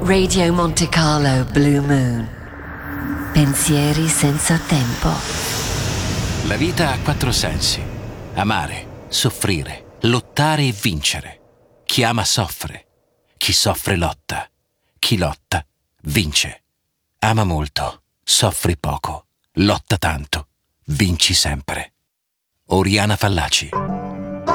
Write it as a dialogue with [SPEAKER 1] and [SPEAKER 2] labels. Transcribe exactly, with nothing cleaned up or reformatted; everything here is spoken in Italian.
[SPEAKER 1] Radio Monte Carlo Blue Moon. Pensieri senza tempo.
[SPEAKER 2] La vita ha quattro sensi: amare, soffrire, lottare e vincere. Chi ama soffre, chi soffre lotta, chi lotta vince. Ama molto, soffri poco, lotta tanto, vinci sempre. Oriana Fallaci.